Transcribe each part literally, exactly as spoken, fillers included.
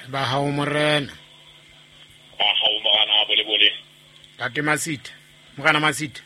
ba hao morena a hao mogana bole bole tate Masitha mogana Masitha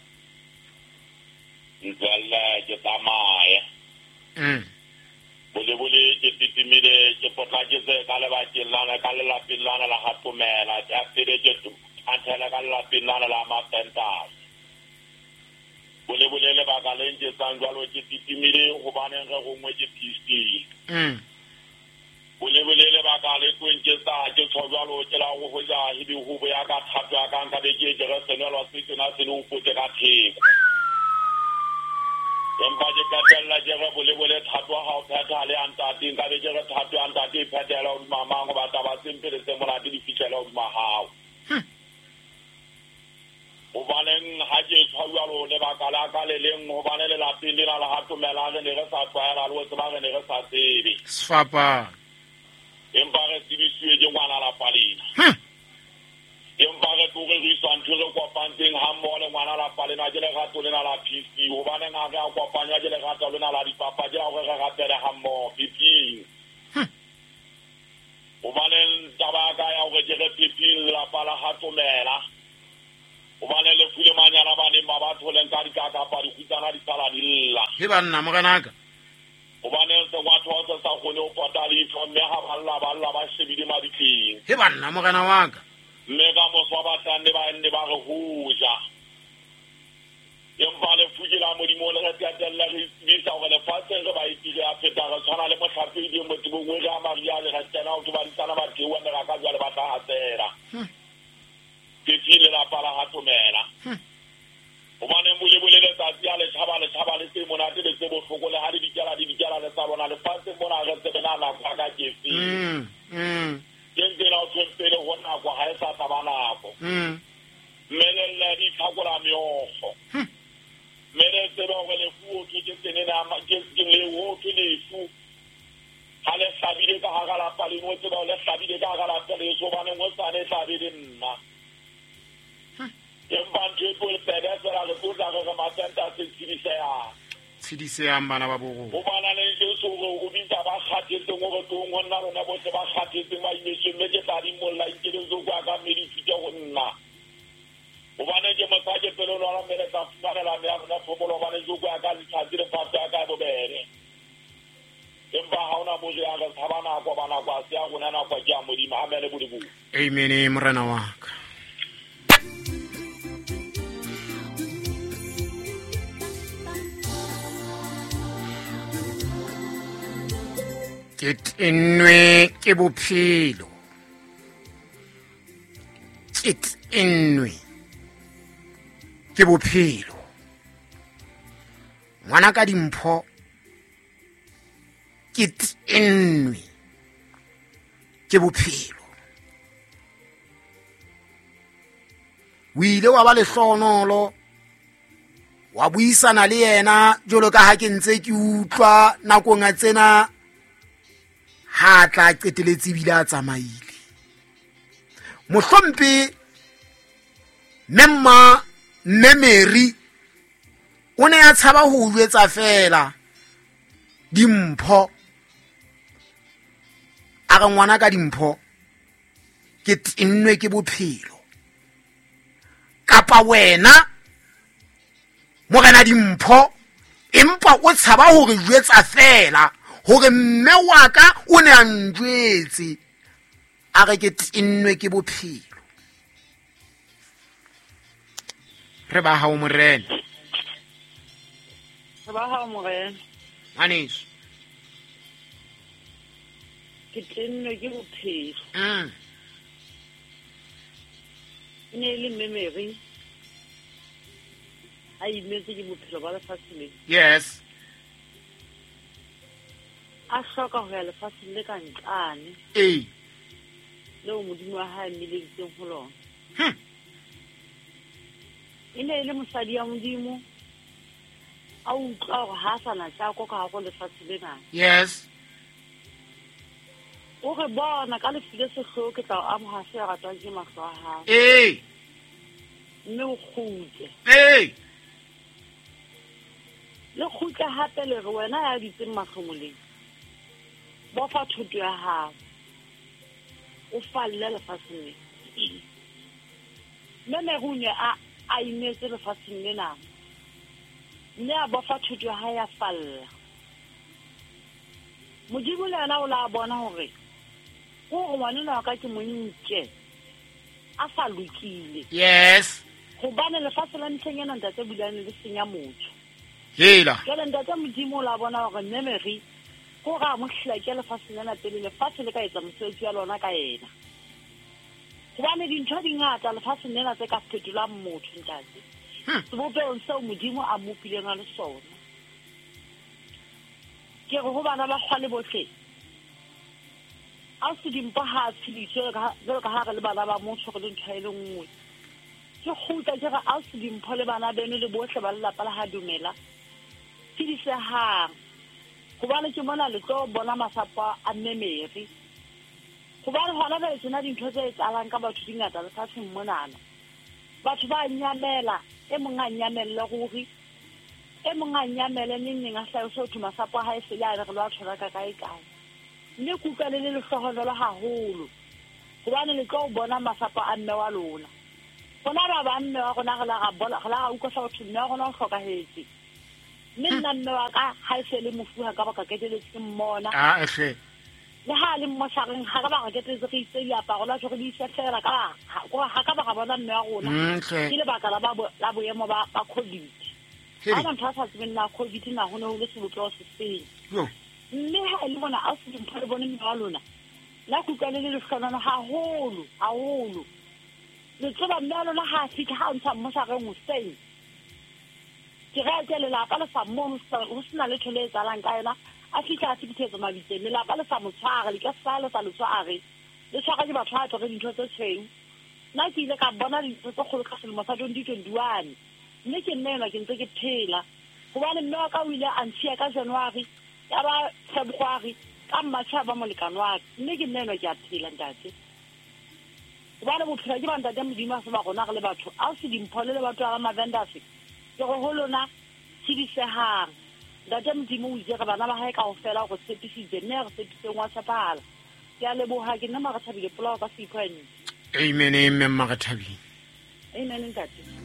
ntswalla ke tsamaya mm bole bole ke titimile ke potlaketse ka lebakeng lana ka lelapeng lana la Gatomela ke apere ke anthela ka lelapeng lana la Mapentana bole bole le baka le ntse tsang jwalo ke titimile go baneng ge gongwe ke P C mm bole bole le baka le twentse tsa ke tshwalo ke la go hoja hibi go bo ya ka thatwa ka nka be ke je re senelwa se tsena se le go potse ka theko empa je ka tella je re bole bole thatwa ha o thatha le antate nka be je re thatwa antate phetela o mama go ba taba sempele se mona di fitlela o mahao o baneng ha je tshwalo le baka la ka le leng go bane le lapeng le la Gatomela le re sa tsaya le o tsaba re ne re sa tsebe sfapa empa re tsibiswe je ngwana la palena empa re tloge re iswa ntho re kopanteng ha mmoho le ngwana la palena je le gato le na la P C ho bane nga re a kopanya je le gato le na la dipapa je go re gatela ha mmoho piping ho bane taba ka ya go je re piping la pala Gatomela ho bane le fule manyana ba ne ba batho le nka di ka ka pa di kutana di sala dilla he banna moganaka o bane se watho o sa gone o patali tlo me ha balla balla ba shebile madiking he banna mogana waka mme ka moswa ba tande ba nne ba re hoja empa le fujela modimo le re tatella re bisa go le fatse re ba itile a feta re tshwana le motlhapedi mo tibongwe ga Maria le ga tsena o tba ditana ba ke wena ka jwa le ba ta hatela ke tsile la pala Gatomela o bane mole bole le tsatsi a le tshaba le tshaba le se monate le se bohloko le ha di dikela di dikela le tsa bona le fatse bona re tsebena na kwa ka kefi mm mm ke la o tsepele go nna kwa ha e sa tabana go mm mele le di thakola myogo mele se ba go le fuo ke ke tsene na ke ke le wo ke le fu ha le sabile ka ha la pale no tse ba le sabile ka ha la pale so bane mo sa ne sabile nna embantu e pele tsela le go tla ga Mapenta se tshidisea tshidiseang bana ba bogo o bana le je so go bitsa ba khathetse go go to ngwana rona bo se ba khathetse ba imetse me ke tla di molla ikele zo kwa ka medi fite go nna o bana je masaje pelo lwa mele ka fana la me na phobolo bana zo kwa ka le tsatsi le fatsa ka bo bere empa ha ona mo ya ga thabana kwa bana kwa se a gona na kwa ja modimo a mele bodibu amen morena waka ke tenwe ke bophelo ke tenwe ke bophelo ngwana ka dimpho ke tenwe ke bophelo o ile wa ba le hlonolo wa buisana le yena jolo ka ha ke ntse ke utlwa nakong a tsena ha tla qeteletse bila tsamaile mohlompe memma memeri o ne a tshaba ho uetsa fela dimpho a ga ngwana ka dimpho ke tenwe ke bophelo kapa wena morena dimpho empa o tshaba ho re uetsa fela hore mme wa ka o ne a njwetse a re ke tenwe ke bophelo re ba hao morena re ba hao morena maneso ke tenwe ke bophelo mm ne le memory a imetse ke bophelo ba lefatsheng yes a hloka ho ya lefatsheng le ka ntlane eh leo modimo wa hae mmeletseng ho lona hm e ne le mosadi ya modimo a utlwa hore ha sana tsa ko ka go lefatsheng lena yes o re bona ka lefile se hloke tla a mo ha se ya ratwa ke mahlo a ha eh mme o khutse eh le khutse hape le re wena ya ditse mahlomoleng bo fa thuto ya hao o falle lefatsheng le mme Mary o ne a a inetse lefatsheng lena mme a bofa thoto ya hae ya falla Modimo le yena o la bona hore go ngwanana wa ka ke montle a sa lokile yes go bana lefatshe la ntlhengena ntate bulane le senya motho hela jale ntate Modimo la bona hore nne Mary go ga mo hla ke lefatshe lena pele lefatshe le ka etsa mosebetsi wa lona ka yena go bana dintho di ngata lefatshe lena tse ka fetolang motho ntate sebopeng seo Modimo a mo pileng a le sona ke go bana ba kgwale bohle a se dimpa ha tsheditse ka ka ha le bana ba motho go le ntshwa ile nngwe ke khutla ke ga a se dimpa le bana bene le bohle ba lelapa la ha dumela ke di se ha go bana ke mona le tlo bona masapa a Mary go bana hona ba tsena dintho tse tsalang ka batho dingata le sa tseng monana batho ba nyamela e monga nyamela go ri e monga nyamela neng a hla so thuma sapa ha e se ya re lo tshwara ka kae kae mme kuka le le hloholo haholo gobane le tlo bona masapa a mme wa lona bona ba ba mme wa gona ga bola ga ga uka sa thuma ya gona o hlokahetse mme nna mme wa ka ha e se le mofuha ka baka ketele se mmona a ehle le ha le mo sareng ga ka ba ketele se itse ya pa gona tshwere di se fela ka go ga ka ba ga bona mme wa gona ke le baka la ba la boemo ba ba COVID ana nthatsa tsena na COVID na hone ho le se botlo se seng yo mme ha le bona a se mpha bone mme wa lona la kutlwane le lehlonano haholo haholo le tseba mme wa lona ha fika ha ntsa mo sa reng o seng ke ga ke le la pa le sa mo ho sina le thole tsalang ka yena a fika a fithetsa mabitse le la pa le sa mo tshwara le ka sa le sa le tshware le tshwara ke batho a tlo re dintho tse tshweu na ke ile ka bona dintho tse kgolo ka selemo sa twenty twenty-one mme ke nne ke ntse ke phela gobane mme wa ka o ile a ntshia ka January ya ba February ka March ba mo lekano wa mme ke nne ke a phela ntate gobane bophelo ke banta tsa Modimo se ba gona re le batho a se dimphole le batho ba mavendors ke go holona tshidisehang ntate Modimo o itse ga bana ba hae ka o fela go tshepisitse mme re tshepiseng wa tshapala ke a leboha ke nna ma re thabile pola ka se iphane amen amen ma re thabile amen ntate